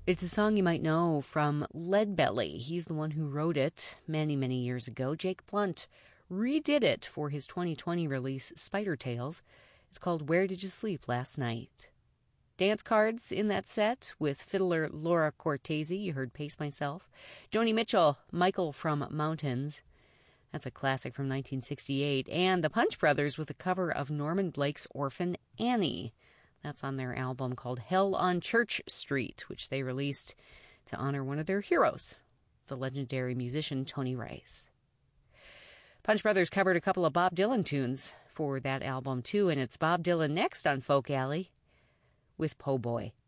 It's a song you might know from Leadbelly. He's the one who wrote it many, many years ago. Jake Blunt redid it for his 2020 release, Spider Tales. It's called Where Did You Sleep Last Night? Dance cards in that set with fiddler Laura Cortese. You heard Pace Myself. Joni Mitchell, Michael from Mountains. That's a classic from 1968. And the Punch Brothers with a cover of Norman Blake's Orphan Annie. That's on their album called Hell on Church Street, which they released to honor one of their heroes, the legendary musician Tony Rice. Punch Brothers covered a couple of Bob Dylan tunes for that album, too, and it's Bob Dylan next on Folk Alley with Po' Boy.